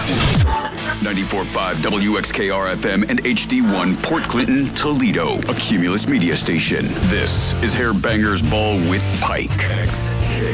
94.5 WXKR-FM and HD1 Port Clinton, Toledo, a Cumulus media station. This is Hair Bangers Ball with Pike.